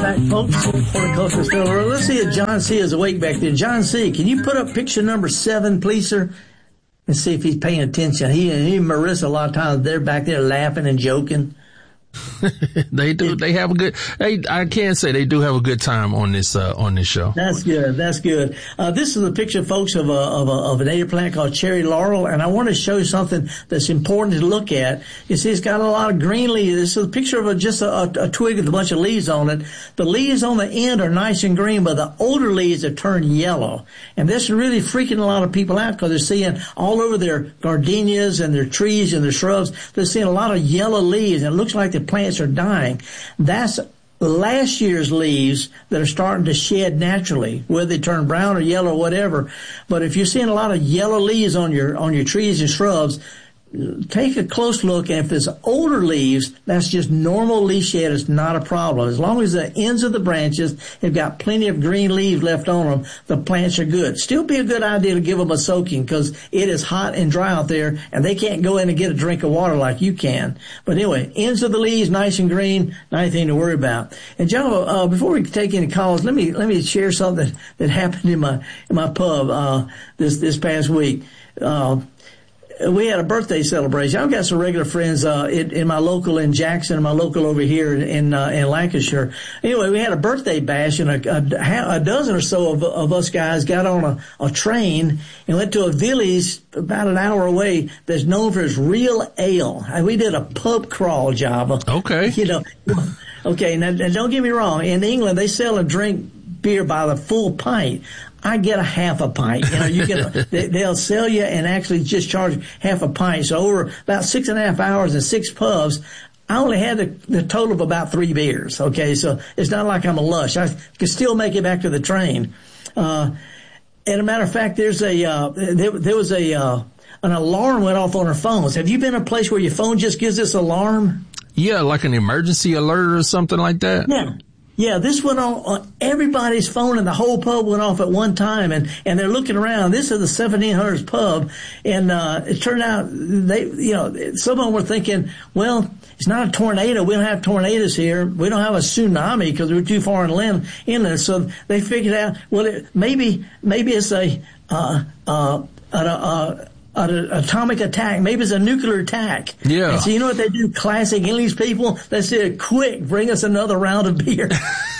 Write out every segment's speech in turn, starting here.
back, folks. Horticulture Stellar. Let's see if John C. is awake back there. John C., can you put up picture number 7, please, sir? And see if he's paying attention. He and Marissa, a lot of times, they're back there laughing and joking. They do. They have a good. I can say they do have a good time on this show. That's good. That's good. This is a picture, folks, of a native plant called cherry laurel, and I want to show you something that's important to look at. You see, it's got a lot of green leaves. This is a picture of just a twig with a bunch of leaves on it. The leaves on the end are nice and green, but the older leaves have turned yellow, and this is really freaking a lot of people out because they're seeing all over their gardenias and their trees and their shrubs. They're seeing a lot of yellow leaves, and it looks like the plants are dying. That's last year's leaves that are starting to shed naturally, whether they turn brown or yellow or whatever. But if you're seeing a lot of yellow leaves on your trees and shrubs, take a close look, and if there's older leaves, that's just normal leaf shed. It's not a problem. As long as the ends of the branches have got plenty of green leaves left on them, the plants are good. Still be a good idea to give them a soaking because it is hot and dry out there, and they can't go in and get a drink of water like you can. But anyway, ends of the leaves nice and green, not anything to worry about. And John, before we take any calls, let me share something that happened in my pub this past week. We had a birthday celebration. I've got some regular friends in my local in Jackson, and my local over here in Lancashire. Anyway, we had a birthday bash, and a dozen or so of us guys got on a train and went to a village about an hour away that's known for its real ale. And we did a pub crawl job. Okay. Okay, now don't get me wrong. In England, they sell and drink beer by the full pint. I get a half a pint. They'll sell you and actually just charge half a pint. So over about 6.5 hours and 6 pubs, I only had the total of about 3 beers. Okay, so it's not like I'm a lush. I could still make it back to the train. And a matter of fact, there was an alarm went off on our phones. Have you been in a place where your phone just gives this alarm? Yeah, like an emergency alert or something like that. Yeah. Yeah, this went on everybody's phone, and the whole pub went off at one time, and they're looking around. This is the 1700s pub, and it turned out some of them were thinking, well, it's not a tornado. We don't have tornadoes here. We don't have a tsunami because we're too far inland. So they figured out, well, maybe it's an atomic attack. Maybe it's a nuclear attack. Yeah. And so you know what they do? Classic English people. They say, quick, bring us another round of beer.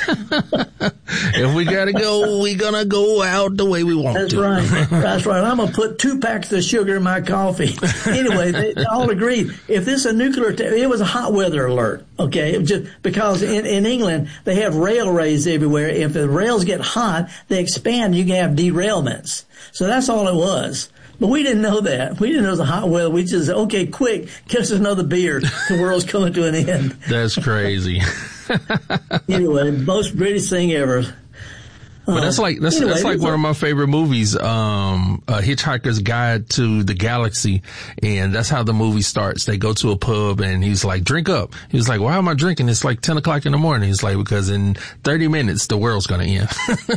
If we gotta go, we're gonna go out the way we want to. That's right. I'm gonna put 2 packs of sugar in my coffee. Anyway, they all agreed. If this is a nuclear attack, it was a hot weather alert. Okay. It was just because in England, they have railways everywhere. If the rails get hot, they expand. You can have derailments. So that's all it was. But we didn't know that. We didn't know it was a hot weather. We just said, okay, quick, get us another beer. The world's coming to an end. That's crazy. Anyway, most British thing ever. But that's like one of my favorite movies, Hitchhiker's Guide to the Galaxy, and that's how the movie starts. They go to a pub and he's like, drink up. He's like, why am I drinking? It's like 10 o'clock in the morning. He's like, because in 30 minutes the world's gonna end.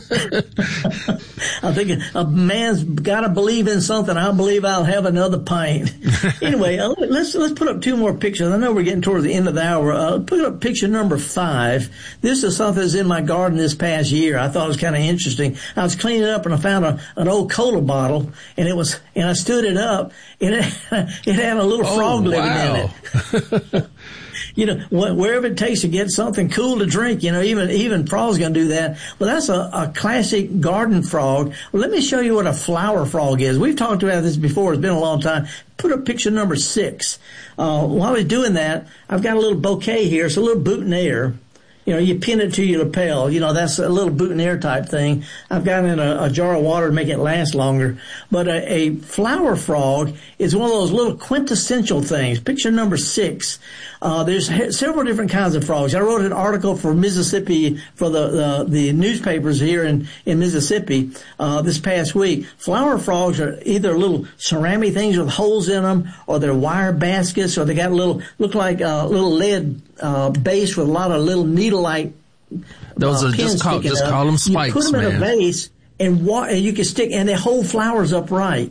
I'm thinking a man's gotta believe in something. I believe I'll have another pint. Anyway, let's put up 2 more pictures. I know we're getting towards the end of the hour. Put up picture number 5. This is something that's in my garden this past year. I thought it was kind of interesting. I was cleaning up and I found an old cola bottle, and I stood it up, and it had a little frog living in it. Wherever it takes to get something cool to drink, even frogs gonna do that. Well, that's a classic garden frog. Well, let me show you what a flower frog is. We've talked about this before. It's been a long time. Put up picture number 6. While we're doing that, I've got a little bouquet here. It's a little boutonniere. You pin it to your lapel. That's a little boutonniere type thing. I've got it in a jar of water to make it last longer. But a flower frog is one of those little quintessential things. Picture number 6. There's several different kinds of frogs. I wrote an article for Mississippi, for the newspapers here in Mississippi, this past week. Flower frogs are either little ceramic things with holes in them, or they're wire baskets, or they got look like little lead base with a lot of little needle-like those are just call them spikes, you put them man. In a vase, and you can stick, and they hold flowers upright.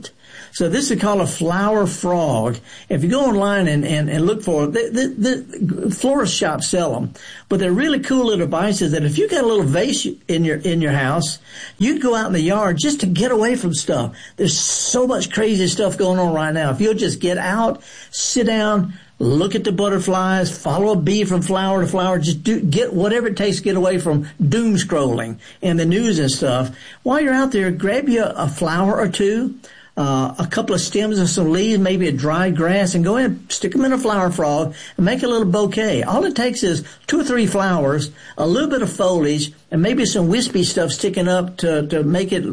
So this is called a flower frog. If you go online and look for it, the florist shops sell them. But they're really cool little devices that if you got a little vase in your house, you'd go out in the yard just to get away from stuff. There's so much crazy stuff going on right now. If you'll just get out, sit down, look at the butterflies, follow a bee from flower to flower, just get whatever it takes to get away from doom scrolling and the news and stuff. While you're out there, grab you a flower or two, a couple of stems and some leaves, maybe a dried grass, and go in and stick them in a flower frog and make a little bouquet. All it takes is 2 or 3 flowers, a little bit of foliage, and maybe some wispy stuff sticking up to make it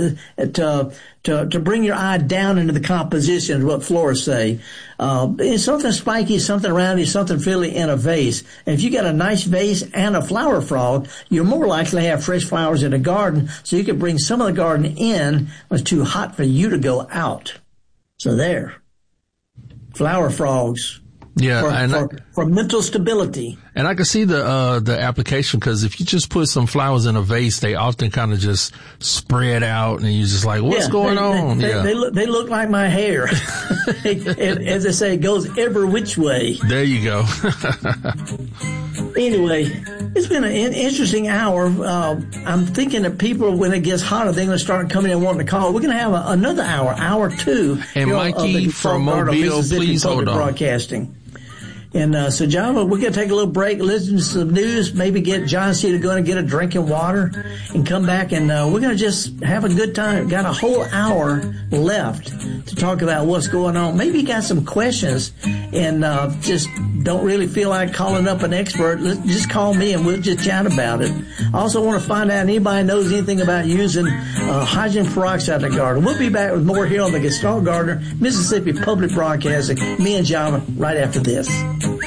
to bring your eye down into the composition, is what florists say. It's something spiky, something roundy, something frilly in a vase. And if you got a nice vase and a flower frog, you're more likely to have fresh flowers in the garden, so you could bring some of the garden in when it's too hot for you to go out. So there. Flower frogs. Yeah, for mental stability. And I can see the application, because if you just put some flowers in a vase, they often kind of just spread out, and you're just like, what's going on? They look like my hair. As they say, it goes every which way. There you go. Anyway, it's been an interesting hour. I'm thinking that people, when it gets hotter, they're going to start coming in wanting to call. We're going to have another hour 2. And Mikey from Mobile, please hold on. Broadcasting. And so, John, we're going to take a little break, listen to some news, maybe get John C. to go and get a drink of water, and come back, and we're going to just have a good time. Got a whole hour left to talk about what's going on. Maybe you got some questions and just don't really feel like calling up an expert. Just call me and we'll just chat about it. I also want to find out if anybody knows anything about using hydrogen peroxide in the garden. We'll be back with more here on the Gestalt Gardener, Mississippi Public Broadcasting. Me and John right after this.